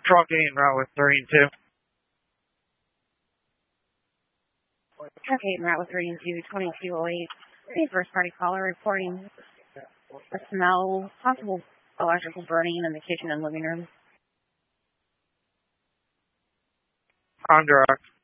Truck 8 en route with 3 and 2. Truck 8 en route with 3 and 2, 2208. The first party caller reporting a smell, possible electrical burning in the kitchen and living room. On direct.